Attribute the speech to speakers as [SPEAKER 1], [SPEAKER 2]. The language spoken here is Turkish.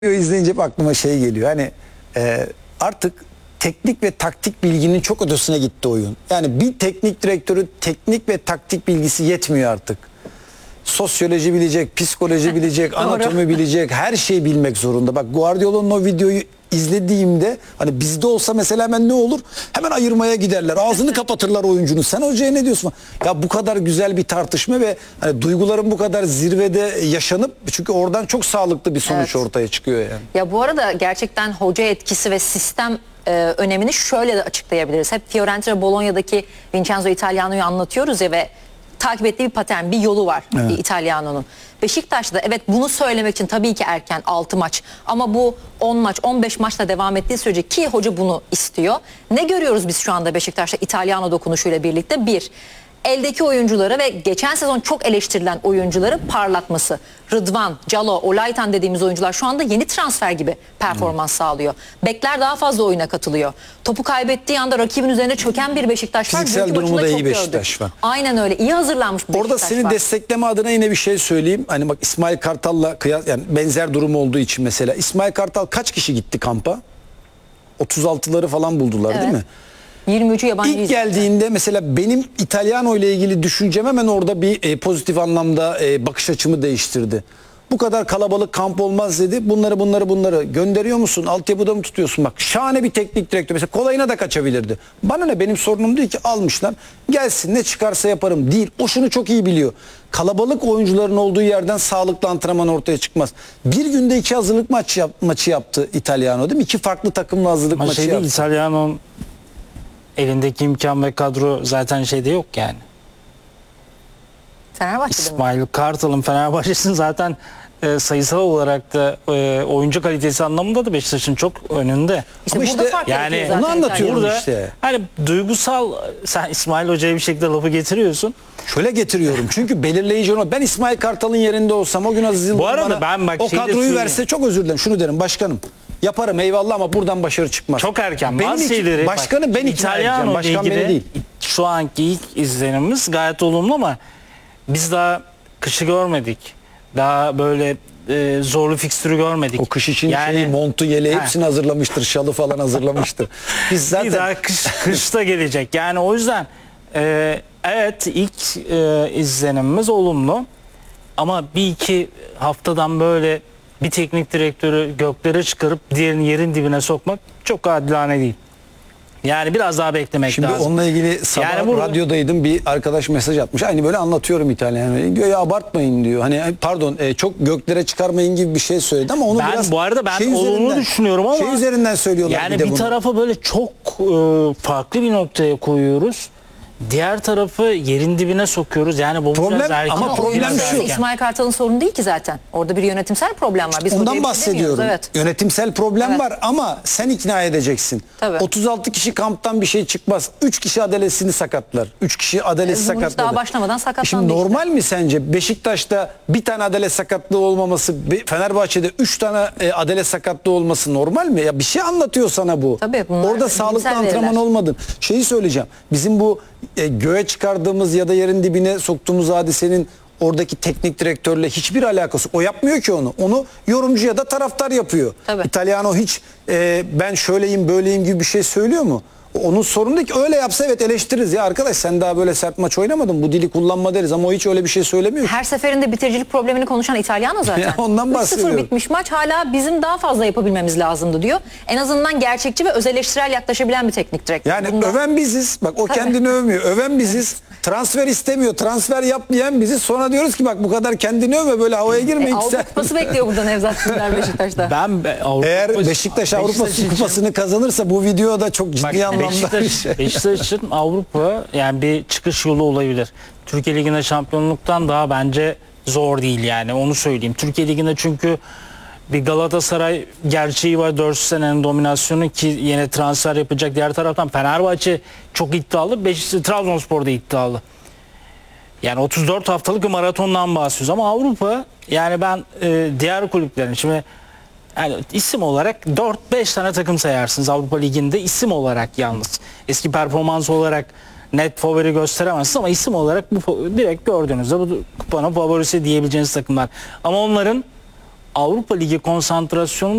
[SPEAKER 1] İzleyince aklıma şey geliyor. Hani artık teknik ve taktik bilginin çok ötesine gitti oyun. Yani bir teknik direktörü teknik ve taktik bilgisi yetmiyor artık. Sosyoloji bilecek, psikoloji bilecek, anatomi bilecek, her şeyi bilmek zorunda. Bak Guardiola'nın o videoyu izlediğimde hani bizde olsa mesela hemen ne olur? Hemen ayırmaya giderler. Ağzını kapatırlar oyuncunun. Sen hocaya ne diyorsun? Ya bu kadar güzel bir tartışma ve hani duyguların bu kadar zirvede yaşanıp çünkü oradan çok sağlıklı bir sonuç ortaya çıkıyor yani.
[SPEAKER 2] Ya bu arada gerçekten hoca etkisi ve sistem önemini şöyle de açıklayabiliriz. Hep Fiorentina Bologna'daki Vincenzo Italiano'yu anlatıyoruz ya ve takip ettiği bir patern, bir yolu var İtalyanonun. Beşiktaş'ta evet bunu söylemek için tabii ki erken 6 maç ama bu 10 maç 15 maçla devam ettiği sürece ki hoca bunu istiyor. Ne görüyoruz biz şu anda Beşiktaş'ta İtalyano dokunuşuyla birlikte? Bir, eldeki oyuncuları ve geçen sezon çok eleştirilen oyuncuları parlatması. Rıdvan, Calo, Olaytan dediğimiz oyuncular şu anda yeni transfer gibi performans sağlıyor. Bekler daha fazla oyuna katılıyor. Topu kaybettiği anda rakibin üzerine çöken bir Beşiktaş var.
[SPEAKER 1] Fiziksel durumu da iyi Beşiktaş var.
[SPEAKER 2] Aynen öyle. İyi hazırlanmış bir
[SPEAKER 1] Orada
[SPEAKER 2] Beşiktaş
[SPEAKER 1] seni
[SPEAKER 2] var.
[SPEAKER 1] destekleme adına yine bir şey söyleyeyim. Hani bak İsmail Kartal'la kıyas yani benzer durum olduğu için mesela İsmail Kartal kaç kişi gitti kampa? 36'ları falan buldular değil mi?
[SPEAKER 2] 23'ü yabancı.
[SPEAKER 1] İlk geldiğinde mesela benim İtalyano ile ilgili düşüncem hemen orada bir pozitif anlamda bakış açımı değiştirdi. Bu kadar kalabalık kamp olmaz dedi. Bunları gönderiyor musun? Altyapıda mı tutuyorsun? Bak şahane bir teknik direktör. Mesela kolayına da kaçabilirdi. Bana ne, benim sorunum değil ki, almışlar. Gelsin ne çıkarsa yaparım değil. O şunu çok iyi biliyor. Kalabalık oyuncuların olduğu yerden sağlıklı antrenman ortaya çıkmaz. Bir günde 2 hazırlık maçı yaptı İtalyano değil mi? 2 farklı takımla hazırlık maçı yaptı.
[SPEAKER 3] İtalyano'nun elindeki imkan ve kadro zaten şeyde yok yani.
[SPEAKER 2] Fenerbahçe'de
[SPEAKER 3] İsmail Kartal'ın Fenerbahçe'sinin zaten sayısal olarak da oyuncu kalitesi anlamında da Beşiktaş'ın çok önünde.
[SPEAKER 1] Ama işte
[SPEAKER 3] yani
[SPEAKER 1] onu anlatıyorum
[SPEAKER 3] burada
[SPEAKER 1] işte.
[SPEAKER 3] hani duygusal, sen İsmail Hoca'ya bir şekilde lafı getiriyorsun.
[SPEAKER 1] Şöyle getiriyorum çünkü belirleyici olan, ben İsmail Kartal'ın yerinde olsam o gün Aziz Yıldırım
[SPEAKER 3] Bu arada
[SPEAKER 1] bana
[SPEAKER 3] ben bak
[SPEAKER 1] o kadroyu
[SPEAKER 3] söyleyeyim.
[SPEAKER 1] verse çok özür dilerim, şunu derim: başkanım yaparım eyvallah ama buradan başarı çıkmaz.
[SPEAKER 3] Çok erken.
[SPEAKER 1] Benim
[SPEAKER 3] Bazı şeyleri,
[SPEAKER 1] başkanı ben ikna edeceğim, başkan beni değil.
[SPEAKER 3] Şu anki ilk izlenimimiz gayet olumlu ama biz daha kışı görmedik. Daha böyle zorlu fikstürü görmedik.
[SPEAKER 1] O kış için montu, yeleği hepsini hazırlamıştır, şalı falan hazırlamıştır. Biz zaten
[SPEAKER 3] bir daha kışta gelecek. Yani o yüzden evet ilk izlenimimiz olumlu ama bir iki haftadan böyle bir teknik direktörü göklere çıkarıp diğerini yerin dibine sokmak çok adilane değil. Yani biraz daha beklemek
[SPEAKER 1] şimdi
[SPEAKER 3] lazım.
[SPEAKER 1] onunla ilgili sabah
[SPEAKER 3] yani
[SPEAKER 1] radyodaydım, bir arkadaş mesaj atmış. Hani böyle anlatıyorum İtalyanca. Diyor ya abartmayın diyor. Hani pardon çok göklere çıkarmayın gibi bir şey söyledi ama onu biraz
[SPEAKER 3] bu arada ben
[SPEAKER 1] şey
[SPEAKER 3] olumlu düşünüyorum ama
[SPEAKER 1] şey üzerinden söylüyorlar
[SPEAKER 3] yani
[SPEAKER 1] bir de
[SPEAKER 3] bir
[SPEAKER 1] bunu.
[SPEAKER 3] tarafa böyle çok farklı bir noktaya koyuyoruz. Diğer tarafı yerin dibine sokuyoruz. Yani bu
[SPEAKER 1] Problem,
[SPEAKER 3] biraz erken.
[SPEAKER 1] ama problem şu.
[SPEAKER 2] İsmail Kartal'ın sorunu değil ki zaten. Orada bir yönetimsel problem var. Biz
[SPEAKER 1] ondan bahsediyorum.
[SPEAKER 2] Evet.
[SPEAKER 1] Yönetimsel problem var ama sen ikna edeceksin.
[SPEAKER 2] Tabii.
[SPEAKER 1] 36 kişi kamptan bir şey çıkmaz. 3 kişi adalesini sakatlar. 3 kişi adalesi sakatladı.
[SPEAKER 2] Daha başlamadan sakatlandı.
[SPEAKER 1] Şimdi normal mi sence Beşiktaş'ta bir tane adale sakatlığı olmaması, Fenerbahçe'de 3 tane adale sakatlığı olması normal mi? Ya bir şey anlatıyor sana bu.
[SPEAKER 2] Tabii,
[SPEAKER 1] orada sağlıklı antrenman olmadın. Şeyi söyleyeceğim. Bizim bu göğe çıkardığımız ya da yerin dibine soktuğumuz hadisenin oradaki teknik direktörle hiçbir alakası. O yapmıyor ki onu. Onu yorumcu ya da taraftar yapıyor.
[SPEAKER 2] Tabii.
[SPEAKER 1] İtalyano hiç ben şöyleyim böyleyim gibi bir şey söylüyor mu? Onun sorunu değil ki. Öyle yapsa evet eleştiririz. Ya arkadaş sen daha böyle sert maç oynamadın, bu dili kullanma deriz ama o hiç öyle bir şey söylemiyor.
[SPEAKER 2] Her seferinde bitiricilik problemini konuşan İtalyano zaten.
[SPEAKER 1] Ondan bahsediyorum.
[SPEAKER 2] 3-0 bitmiş maç, hala bizim daha fazla yapabilmemiz lazımdı diyor. En azından gerçekçi ve öz eleştirel yaklaşabilen bir teknik direktör.
[SPEAKER 1] Yani öven biziz. Bak o kendini övmüyor. Öven biziz. Transfer istemiyor. Transfer yapmayan biziz. Sonra diyoruz ki bak bu kadar kendini övme, böyle havaya girmeyin.
[SPEAKER 2] Avrupa Kupası bekliyor buradan Nevzat Günler Beşiktaş'ta.
[SPEAKER 1] Eğer Beşiktaş Avrupa Kupası'nı kazanırsa bu video da çok ciddi anlamda
[SPEAKER 3] Beşiktaş için Avrupa yani bir çıkış yolu olabilir. Türkiye Ligi'nde şampiyonluktan daha bence zor değil yani, onu söyleyeyim. Türkiye Ligi'nde çünkü bir Galatasaray gerçeği var, 4 senenin dominasyonu ki yine transfer yapacak. Diğer taraftan Fenerbahçe çok iddialı, Trabzonspor da iddialı. Yani 34 haftalık bir maratondan bahsediyoruz ama Avrupa, yani ben diğer kulüplerin şimdi yani isim olarak 4-5 tane takım sayarsınız Avrupa Ligi'nde, isim olarak yalnız. Eski performans olarak net favori gösteremezsiniz ama isim olarak bu direkt gördüğünüzde bu kupanın favorisi diyebileceğiniz takımlar. Ama onların Avrupa Ligi konsantrasyonu